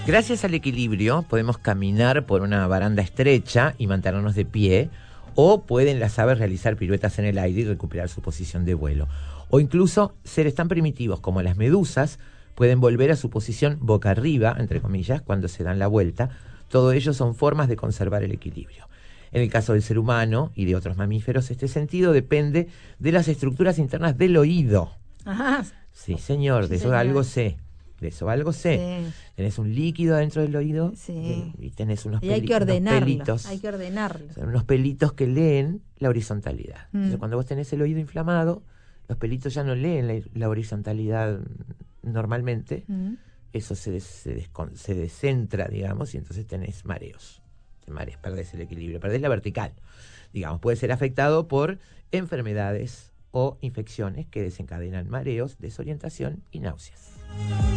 Gracias al equilibrio podemos caminar por una baranda estrecha y mantenernos de pie, o pueden las aves realizar piruetas en el aire y recuperar su posición de vuelo. O incluso seres tan primitivos como las medusas pueden volver a su posición boca arriba, entre comillas, cuando se dan la vuelta. Todo ello son formas de conservar el equilibrio. En el caso del ser humano y de otros mamíferos, este sentido depende de las estructuras internas del oído. Ajá. Sí, señor, Sí, de eso señor. algo sé. De eso algo sé. Sí. Tenés un líquido dentro del oído, Sí. y tenés unos, Y hay que unos ordenarlo. pelitos. Hay que ordenarlo. Son unos pelitos que leen la horizontalidad. Entonces, Mm. cuando vos tenés el oído inflamado, los pelitos ya no leen la horizontalidad normalmente. Mm. Eso se descentra, digamos, y entonces tenés mareos. Te mareas, perdés el equilibrio, perdés la vertical. Digamos, puede ser afectado por enfermedades o infecciones que desencadenan mareos, desorientación y náuseas.